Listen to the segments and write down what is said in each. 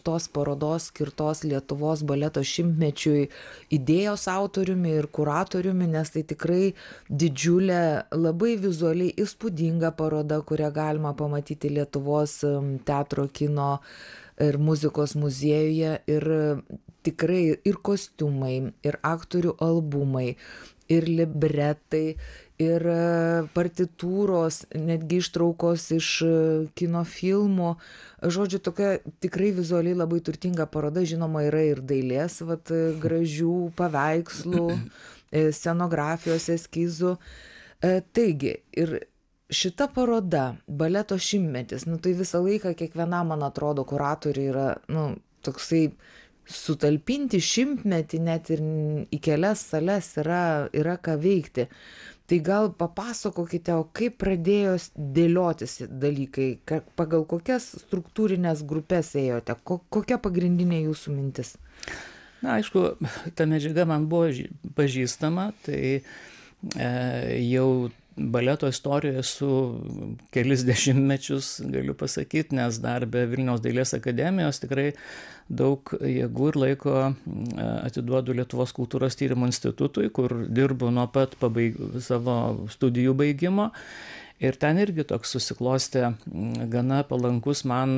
tos parodos skirtos Lietuvos baleto šimtmečiui idėjos autoriumi ir kuratoriumi, nes tai tikrai didžiulė, labai vizualiai įspūdinga paroda, kurią galima pamatyti Lietuvos teatro, kino ir muzikos muziejuje. Ir tikrai ir kostiumai, ir aktorių albumai, ir libretai, ir partitūros, netgi ištraukos iš kino filmų. Žodžiu, tokia tikrai vizualiai labai turtinga paroda. Žinoma, yra ir dailės, vat, gražių paveikslų, scenografijos eskizų. Taigi, ir šita paroda, baleto šimtmetis, nu tai visą laiką kiekvienam, man atrodo, kuratoriui yra, nu, toksai sutalpinti šimtmetį net ir į kelias sales yra ką veikti. Tai gal papasakokite, o kaip pradėjo dėliotis dalykai, pagal kokias struktūrinės grupės ėjote, kokia pagrindinė jūsų mintis? Na, aišku, ta medžiaga man buvo pažįstama, tai jau baleto istorijoje su kelis dešimtmečius, galiu pasakyti, nes dar be Vilniaus dailės akademijos tikrai daug jėgų ir laiko atiduodu Lietuvos kultūros tyrimų institutui, kur dirbu nuo pat savo studijų baigimo. Ir ten irgi toks susiklostė gana palankus man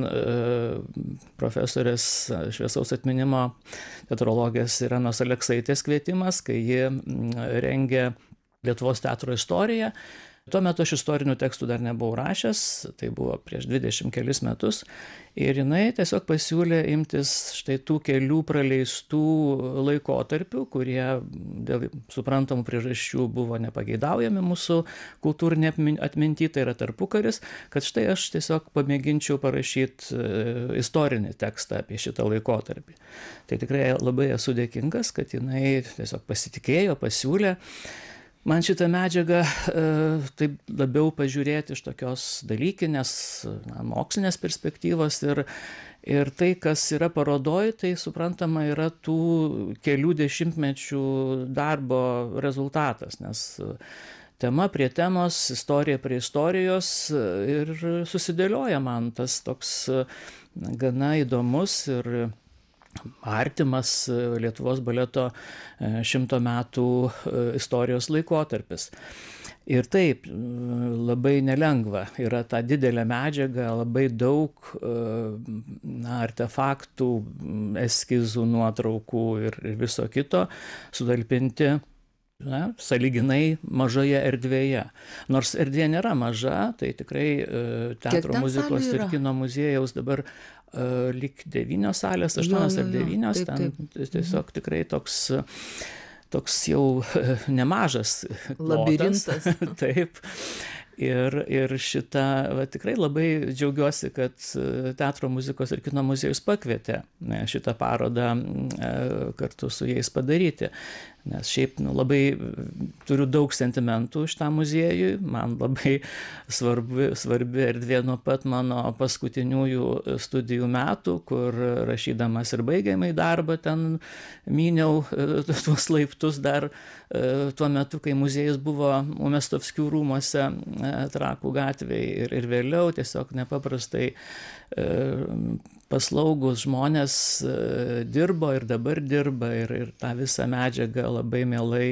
profesorės šviesaus atminimo teatrologės Irenos Aleksaitės kvietimas, kai ji rengė Lietuvos teatro istoriją. Tuo metu aš istorinių tekstų dar nebuvau rašęs, tai buvo prieš 20 kelis metus, ir jinai tiesiog pasiūlė imtis štai tų kelių praleistų laikotarpių, kurie dėl suprantamų priežasčių buvo nepageidaujami mūsų kultūrinė atminty, tai yra tarpukaris, kad štai aš tiesiog pamėginčiau parašyti istorinį tekstą apie šitą laikotarpį. Tai tikrai labai esu dėkingas, kad jinai tiesiog pasitikėjo, pasiūlė man šitą medžiagą taip labiau pažiūrėti iš tokios dalykinės, mokslinės perspektyvos, ir tai, kas yra parodoj, tai suprantama yra tų kelių dešimtmečių darbo rezultatas, nes tema prie temos, istorija prie istorijos, ir susidėlioja man tas toks gana įdomus ir artimas Lietuvos baleto 100 metų istorijos laikotarpis. Ir taip, labai nelengva yra tą didelę medžiagą, labai daug artefaktų, eskizų, nuotraukų ir viso kito sutalpinti sąlyginai mažoje erdvėje. Nors erdvė nėra maža, tai tikrai teatro, muzikos ir kino muziejaus dabar lyg 9 salės, 8 ar 9, ten tiesiog tikrai toks jau nemažas labirintas. Taip. Ir šitą, tikrai labai džiaugiuosi, kad Teatro, muzikos ir kino muziejus pakvietė šitą parodą kartu su jais padaryti. Nes šiaip labai turiu daug sentimentų iš tą muziejų, man labai svarbi erdvė nuo pat mano paskutiniųjų studijų metų, kur rašydamas ir baigiamąjį darbą ten myniau tuos laiptus dar tuo metu, kai muziejus buvo Umestovskių rūmuose Trakų gatvėje, ir vėliau tiesiog nepaprastai paslaugus žmonės dirbo ir dabar dirba, ir tą visą medžiagą labai mielai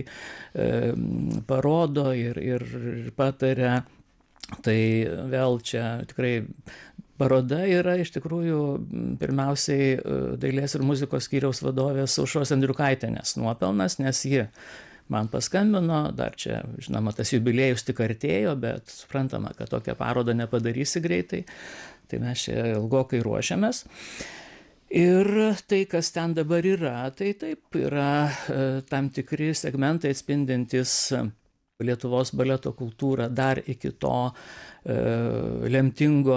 parodo ir pataria. Tai vėl čia tikrai paroda yra iš tikrųjų pirmiausiai dailės ir muzikos skyriaus vadovės Aušros Andriukaitienės nuopelnas, nes ji man paskambino, dar čia, žinoma, tas jubiliejus tik artėjo, bet suprantama, kad tokią parodą nepadarysi greitai, tai mes čia ilgokai ruošiamės. Ir tai, kas ten dabar yra, tai taip yra tam tikri segmentai atspindintys Lietuvos baleto kultūrą dar iki to lemtingo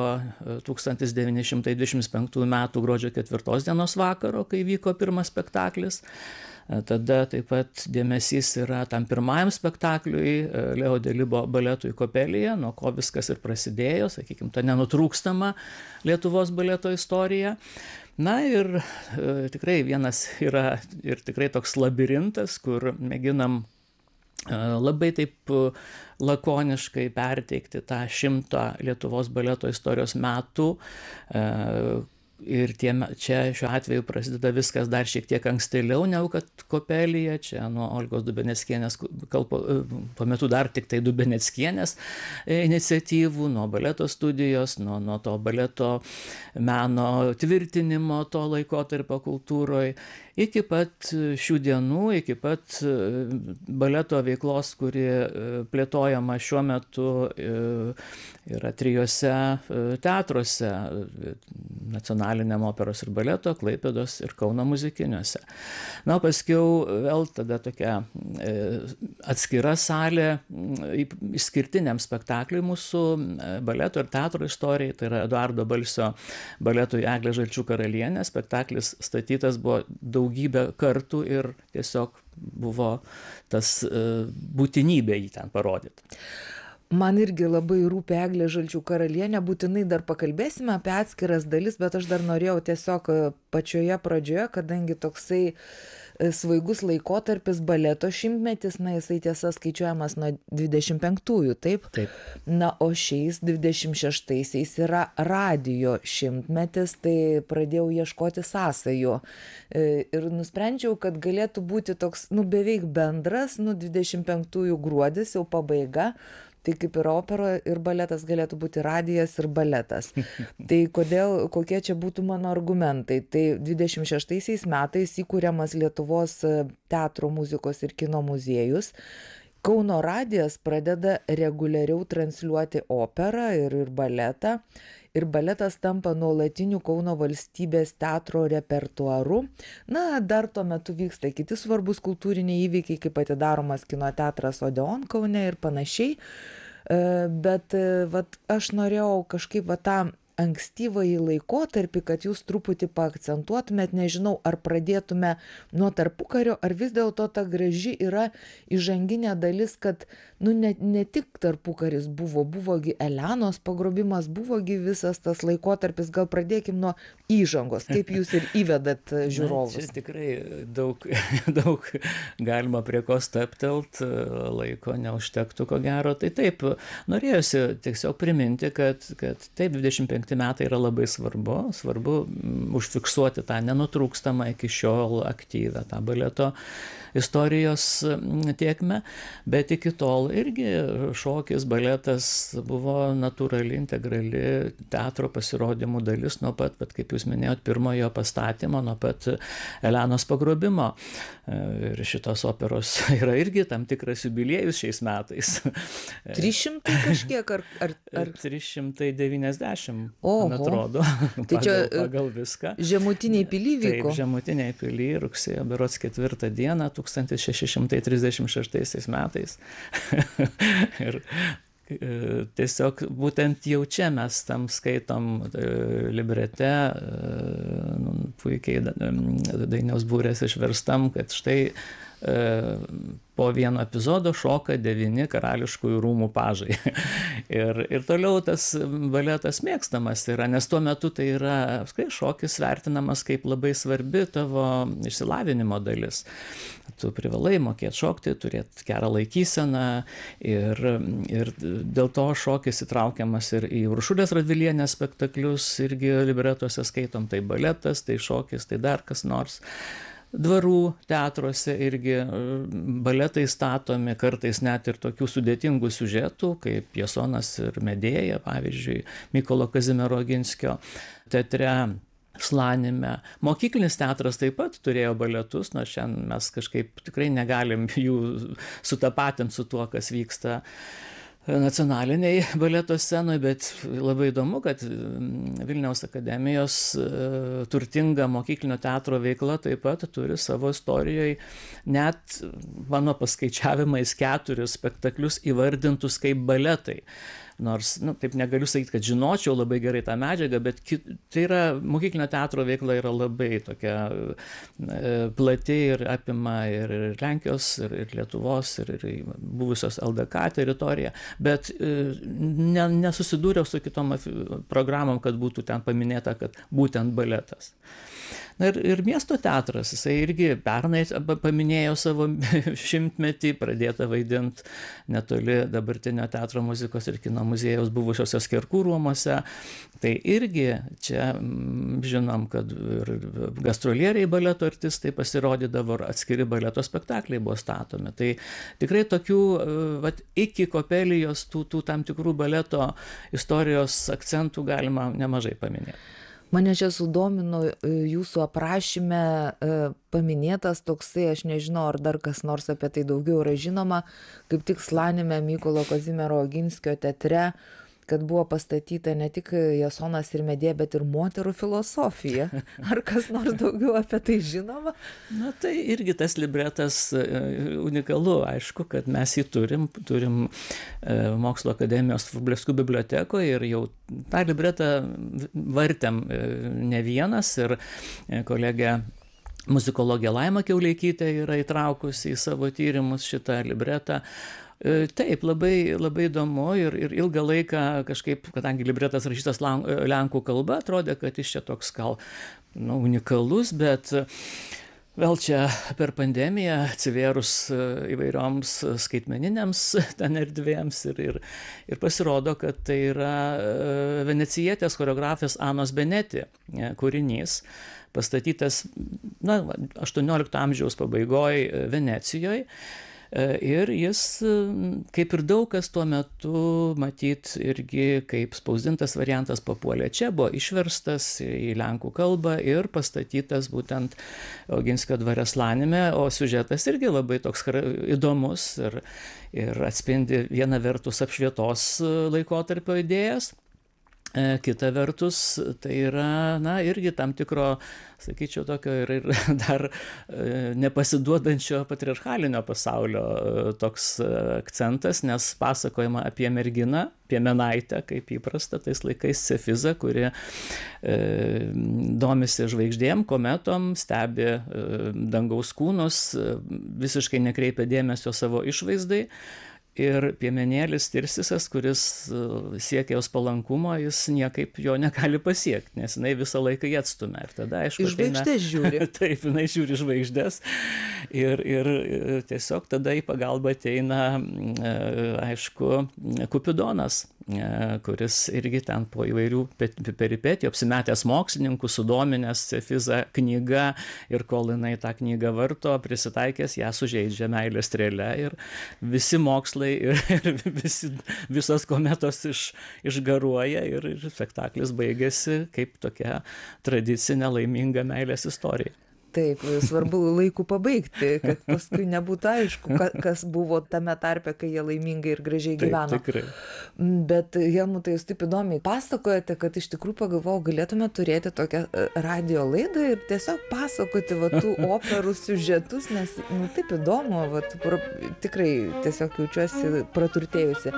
1925 metų gruodžio 4 dienos vakaro, kai vyko pirmas spektaklis. Tada taip pat dėmesys yra tam pirmajam spektakliui, Leo Delibo baletui Kopelija, nuo ko viskas ir prasidėjo, sakykime, ta nenutrūkstama Lietuvos baleto istorija. Na ir tikrai vienas yra ir tikrai toks labirintas, kur mėginam labai taip lakoniškai perteikti tą 100 Lietuvos baleto istorijos metų, Ir čia šiuo atveju prasideda viskas dar šiek tiek ankstėliau negu kad Kopelyje, čia nuo Olgos Dubeneckienės, tuo metu dar tik tai Dubeneckienės iniciatyvų, nuo baleto studijos, nuo to baleto meno tvirtinimo to laikotarpio kultūroje, iki pat šių dienų, iki pat baleto veiklos, kuri plėtojama šiuo metu yra 3 teatruose: Nacionaliniam operos ir baleto, Klaipėdos ir Kauno muzikiniuose. Na, paskiau vėl tada tokia atskira salė išskirtiniam spektakliui mūsų baleto ir teatro istorijai, tai yra Eduardo Balsio baletui Eglė Žalčių karalienė. Spektaklis statytas buvo daugybę kartų ir tiesiog buvo tas būtinybė jį ten parodyti. Man irgi labai rūpi Eglė Žalčių karalienė, būtinai dar pakalbėsime apie atskiras dalis, bet aš dar norėjau tiesiog pačioje pradžioje, kadangi toksai svaigus laikotarpis baleto šimtmetis, na jisai tiesa skaičiuojamas nuo 25-ųjų, taip? Taip. Na, o šiais 26-aisiais yra radijo šimtmetis, tai pradėjau ieškoti sąsajų ir nusprendžiau, kad galėtų būti toks, beveik bendras, 25-ųjų gruodis, jau pabaiga. Tai kaip ir opera ir baletas galėtų būti radijas ir baletas. Tai kokie čia būtų mano argumentai? Tai 26 metais įkūriamas Lietuvos teatro, muzikos ir kino muziejus. Kauno radijas pradeda reguliariau transliuoti operą ir baletą. Ir baletas tampa nuolatiniu Kauno valstybės teatro repertuaru. Na, dar tuo metu vyksta kiti svarbus kultūriniai įvykiai, kaip atidaromas kino teatras Odeon Kaune ir panašiai. Bet aš norėjau kažkaip tą ankstyvąjį laikotarpį, kad jūs truputį paakcentuotumėt, nežinau, ar pradėtume nuo tarpukario, ar vis dėlto ta graži yra įžanginė dalis, kad ne tik tarpukaris buvogi Elenos pagrobimas, buvogi visas tas laikotarpis, gal pradėkim nuo įžangos, kaip jūs ir įvedat žiūrovus. Čia tikrai daug galima prie ko staptelt, laiko neužtektų ko gero. Tai taip, norėjusi tiesiog priminti, kad taip, 25 metai yra labai svarbu užfiksuoti tą nenutrūkstamą iki šiol aktyvę tą baleto istorijos tėkmę, bet iki tol irgi šokis, baletas buvo natūrali, integrali teatro pasirodymų dalis nuo pat, kaip jūs minėjot, pirmojo pastatymo, nuo pat Elenos pagrobimo. Ir šitos operos yra irgi tam tikras jubiliejus šiais metais. 300 kažkiek ar 390, man atrodo, pagal viską. Žemutiniai pily vyko? Taip, Žemutiniai pily rugsėjo berods 4 dieną 1636 metais. Ir tiesiog būtent jau čia mes tam skaitom librete, puikiai Dainiaus Būrės išverstam, kad štai po vieno epizodo šoka 9 karališkųjų rūmų pažai. Ir toliau tas baletas mėgstamas yra, nes tuo metu tai yra šokis vertinamas kaip labai svarbi tavo išsilavinimo dalis. Tu privalai mokėti šokti, turėti gerą laikyseną ir dėl to šokis įtraukiamas ir į Uršulės Radvilienės spektaklius, irgi libretuose skaitom, tai baletas, tai šokis, tai dar kas nors. Dvarų teatruose irgi baletai statomi, kartais net ir tokių sudėtingų siužetų, kaip Jasonas ir Medėja, pavyzdžiui, Mykolo Kazimiero Oginskio teatre Slanime. Mokyklinis teatras taip pat turėjo baletus, nors šiandien mes kažkaip tikrai negalim jų sutapatinti su tuo, kas vyksta nacionaliniai baleto scenoje, bet labai įdomu, kad Vilniaus akademijos turtinga mokyklinio teatro veikla taip pat turi savo istorijoje net, mano paskaičiavimais, 4 spektaklius įvardintus kaip baletai. Nors, taip negaliu sakyti, kad žinočiau labai gerai tą medžiagą, bet tai yra, mokyklinio teatro veikla yra labai tokia plati ir apima ir Lenkijos, ir Lietuvos, ir buvusios LDK teritoriją, bet nesusidūriau su kitom programom, kad būtų ten paminėta, kad būtent baletas. Na ir miesto teatras, jisai irgi pernai paminėjo savo šimtmetį, pradėta vaidint netoli dabartinio Teatro muzikos ir kino muziejaus buvusiuose Skerkų rūmuose. Tai irgi čia žinom, kad ir gastrolieriai baleto artistai pasirodydavo, atskiri baleto spektakliai buvo statomi. Tai tikrai tokių, vat, iki Kopelijos tų tam tikrų baleto istorijos akcentų galima nemažai paminėti. Mane čia sudomino jūsų aprašyme paminėtas toksai, aš nežinau, ar dar kas nors apie tai daugiau yra žinoma, kaip tik Slanime Mykolo Kazimiero Oginskio teatre, kad buvo pastatyta ne tik Jasonas ir Medėja, bet ir moterų filosofija. Ar kas nors daugiau apie tai žinoma? Na tai irgi tas libretas unikalu, aišku, kad mes jį turim Mokslo akademijos Vrublevskių bibliotekoje ir jau tą libretą vartėm ne vienas ir kolegė muzikologė Laima Kiauleikytė yra įtraukusi į savo tyrimus šitą libretą. Taip, labai įdomu ir ilgą laiką kažkaip, kadangi libretas rašytas lenkų kalba, atrodė, kad jis čia toks gal unikalus, bet vėl čia per pandemiją atsivėrus įvairioms skaitmeniniams ten erdvėms ir pasirodo, kad tai yra venecijietės choreografės Anos Beneti kūrinys, pastatytas 18 amžiaus pabaigoje Venecijoje. Ir jis, kaip ir daug kas tuo metu, matyt, irgi kaip spausdintas variantas papuolė čia, buvo išverstas į lenkų kalbą ir pastatytas būtent Oginskio dvare Slanime, o siužetas irgi labai toks įdomus ir atspindi viena vertus apšvietos laikotarpio idėjas. Kita vertus, tai yra, irgi tam tikro, sakyčiau, tokio ir dar nepasiduodančio patriarchalinio pasaulio toks akcentas, nes pasakojama apie merginą, piemenaitę, kaip įprasta tais laikais, Cefizą, kuri domisi žvaigždėm, kometom, stebi dangaus kūnus, visiškai nekreipia dėmesio savo išvaizdai. Ir piemenėlis Tirsisas, kuris siekia jos palankumo, jis niekaip jo negali pasiekti, nes jinai visą laiką jį atstumia. Ir tada, aišku, žvaigždės žiūri. Taip, jinai žiūri žvaigždės. Ir tiesiog tada į pagalbą ateina, aišku, Kupidonas, kuris irgi ten po įvairių peripetijų, apsimetęs mokslininkų, sudominęs Cefizą knyga, ir kol jinai tą knygą varto, prisitaikęs, ją sužeidžia meilės strėle ir visi mokslai ir visos kometos išgaruoja ir spektaklis baigėsi kaip tokia tradicinė laiminga meilės istorija. Taip, svarbu laiku pabaigti, kad paskui nebūtų aišku, kas buvo tame tarpe, kai jie laimingai ir gražiai gyveno. Taip, tikrai. Bet Helmutai, jūs taip įdomiai pasakojate, kad iš tikrųjų pagalvojau, galėtume turėti tokią radio laidą ir tiesiog pasakoti tų operų siužetus, nes taip įdomu, tikrai tiesiog jaučiuosi praturtėjusi.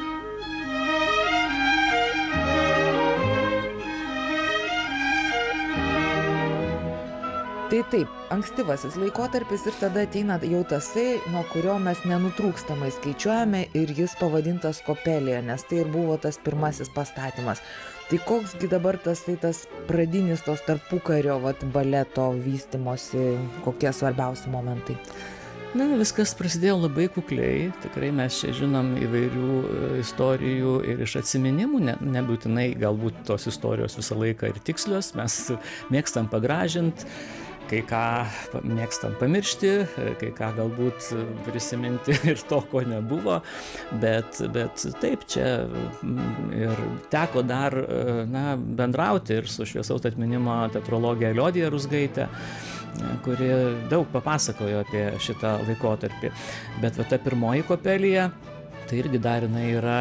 Tai taip, ankstyvasis laikotarpis ir tada ateina jau tasai, nuo kurio mes nenutrūkstamai skaičiuojame ir jis pavadintas Kopelija, nes tai ir buvo tas pirmasis pastatymas. Tai koksgi dabar tas pradinis tos tarpukario baleto vystymosi, kokie svarbiausi momentai? Viskas prasidėjo labai kukliai, tikrai mes čia žinom įvairių istorijų ir iš atsiminimų, nebūtinai galbūt tos istorijos visą laiką ir tikslios, mes mėgstam pagražinti, kai ką mėgstam pamiršti, kai ką galbūt prisiminti ir to, ko nebuvo, bet taip čia ir teko dar bendrauti ir su šviesaus atminimo teatrologė Liodija Ruzgaitė, kuri daug papasakojo apie šitą laikotarpį. Bet ta pirmoji Kopelija, tai irgi dar jinai yra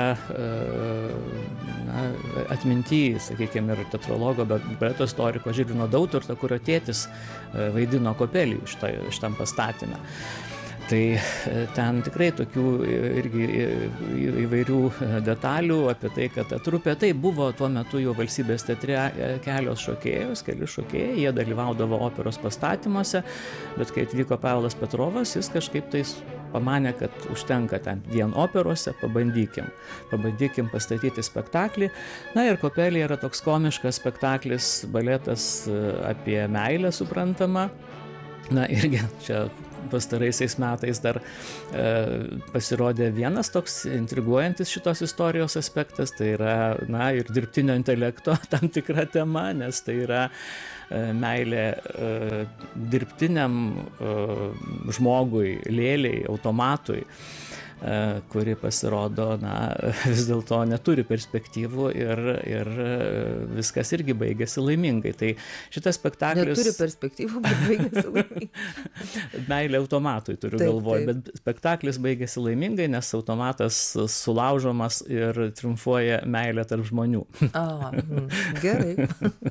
atminty, sakykime, ir teatrologo, bet baleto istoriko Žilvino Dauturto, kurio tėtis vaidino Kopelijų šitam pastatyme. Tai ten tikrai tokių irgi įvairių detalių apie tai, kad ta trupė, tai buvo tuo metu jau Valstybės teatre keli šokėjai, jie dalyvaudavo operos pastatymuose, bet kai atvyko Pavelas Petrovas, jis kažkaip tais pamanė, kad užtenka ten vien operose, pabandykim pastatyti spektaklį. Na ir Kopelija yra toks komiškas spektaklis, baletas apie meilę suprantama. Na irgi čia pastaraisiais metais dar pasirodė vienas toks intriguojantis šitos istorijos aspektas, tai yra, na, ir dirbtinio intelekto tam tikra tema, nes tai yra meilė dirbtiniam žmogui, lėlei, automatui, kuri pasirodo, na, vis dėlto neturi perspektyvų ir viskas irgi baigėsi laimingai. Tai šitas spektaklis... Neturi perspektyvų, bet baigėsi laimingai. Meilė automatui turiu galvoj, bet spektaklis baigėsi laimingai, nes automatas sulaužomas ir triumfuoja meilė tarp žmonių. Gerai.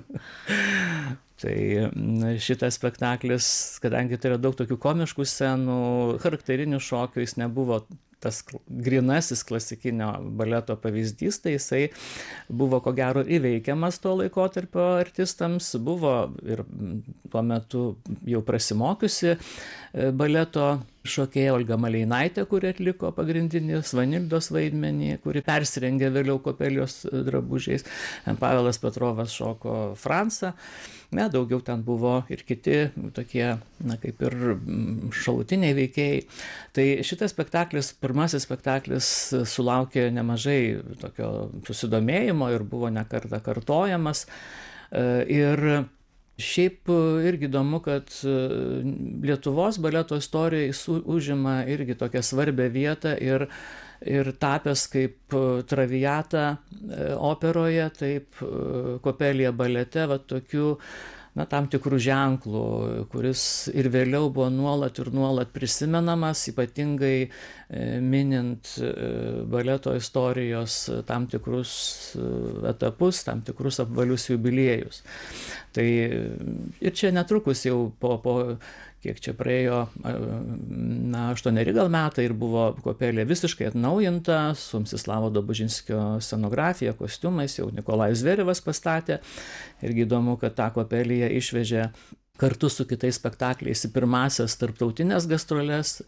Tai šitas spektaklis, kadangi tai yra daug tokių komiškų scenų, charakterinių šokių, jis nebuvo tas grynasis klasikinio baleto pavyzdys, tai jisai buvo ko gero įveikiamas to laikotarpio artistams, buvo ir tuo metu jau prasimokiusi baleto šokėja Olga Malėjinaitė, kuri atliko pagrindinį Svanildos vaidmenį, kuri persirengė vėliau Kopelijos drabužiais. Pavelas Petrovas šoko Fransą. Ne, daugiau ten buvo ir kiti tokie, na, kaip ir šalutiniai veikėjai. Tai šitas spektaklis, pirmasis spektaklis sulaukė nemažai tokio susidomėjimo ir buvo ne kartą kartojamas. Ir šiaip irgi įdomu, kad Lietuvos baleto istorijoje jis užima irgi tokią svarbią vietą ir tapęs kaip Traviata operoje, taip Kopelija balete, va tokiu, na, tam tikrų ženklų, kuris ir vėliau buvo nuolat prisimenamas, ypatingai minint baleto istorijos tam tikrus etapus, tam tikrus apvalius jubiliejus. Tai ir čia netrukus jau po kiek čia praėjo, na, 8 gal metai ir buvo Kopelija visiškai atnaujinta, su Mstislavo Dobužinskio scenografija, kostiumais, jau Nikolajus Zverevas pastatė. Irgi įdomu, kad tą Kopeliją išvežė kartu su kitais spektakliais į pirmasias tarptautinės gastroles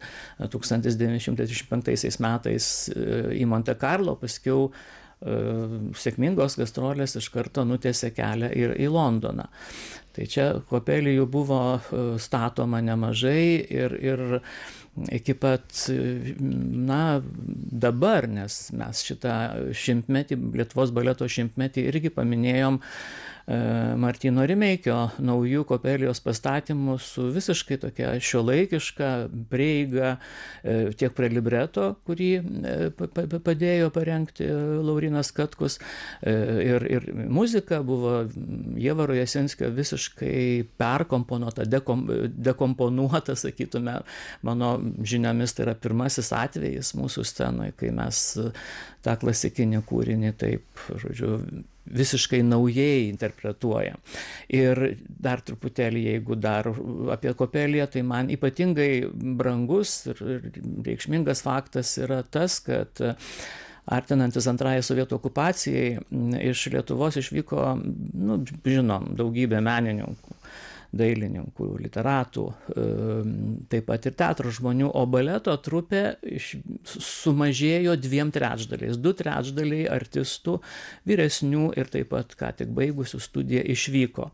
1935 metais į Monte Carlo, paskiau sėkmingos gastrolės iš karto nutiesė kelią ir į Londoną. Tai čia Kopelijų buvo statoma nemažai ir iki pat, na, dabar, nes mes šitą šimtmetį, Lietuvos baleto šimtmetį irgi paminėjom Martyno Rimeikio naujų Kopelijos pastatymų su visiškai tokia šiuolaikiška prieiga tiek prie libreto, kurį padėjo parengti Laurynas Katkus, ir muzika buvo Ievaro Jasinskio visiškai perkomponuota, dekomponuota, sakytume. Mano žiniomis tai yra pirmasis atvejis mūsų scenoje, kai mes tą klasikinį kūrinį taip, žodžiu, visiškai naujai interpretuojam. Ir dar truputėlį, jeigu dar apie Kopeliją, tai man ypatingai brangus ir reikšmingas faktas yra tas, kad artinantis antrąjai sovietų okupacijai iš Lietuvos išvyko, nu, žinom, daugybė menininkų, dailininkų, literatų, taip pat ir teatro žmonių, o baleto trupė sumažėjo 2/3. 2/3 artistų vyresnių ir taip pat ką tik baigusių studiją išvyko.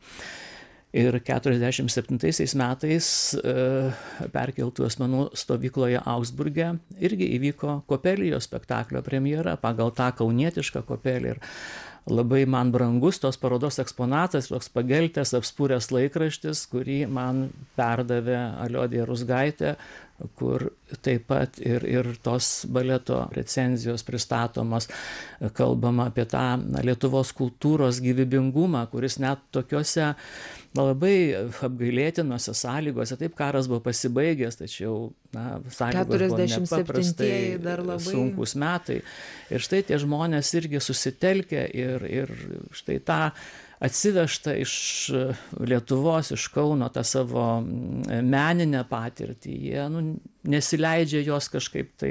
Ir 47 metais perkeltų asmenų stovykloje Augsburge irgi įvyko Kopelijos spektaklio premjera pagal tą kaunietišką Kopeliją. Ir labai man brangus tos parodos eksponatas, toks pageltęs, apspūręs laikraštis, kurį man perdavė Aliodė Rusgaitė, kur taip pat ir tos baleto recenzijos pristatomos, kalbama apie tą Lietuvos kultūros gyvybingumą, kuris net tokiuose labai apgailėtinose sąlygose, taip karas buvo pasibaigęs, tačiau sąlygos buvo nepaprastai sunkus metai. Ir štai tie žmonės irgi susitelkė ir štai tą atsivežta iš Lietuvos, iš Kauno tą savo meninę patirtį. Jie nesileidžia jos kažkaip tai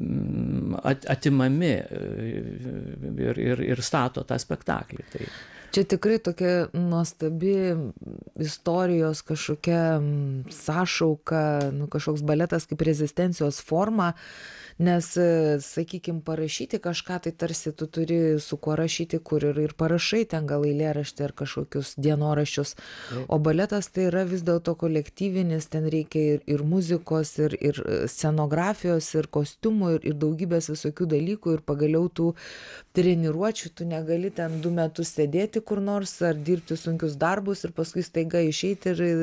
atimami ir stato tą spektaklį. Tai Čia tikrai tokia nuostabi istorijos kažkokia sąšauka, nu, kažkoks baletas kaip rezistencijos forma, nes, sakykim, parašyti kažką, tai tarsi tu turi su kuo rašyti, kur ir parašai ten gal eilėraštį ar kažkokius dienoraščius, o baletas tai yra vis dėlto kolektyvinis, ten reikia ir muzikos, ir scenografijos, ir kostiumų, ir daugybės visokių dalykų, ir pagaliau tų treniruočių, tu negali ten 2 metus sėdėti kur nors ar dirbti sunkius darbus ir paskui staiga išeiti ir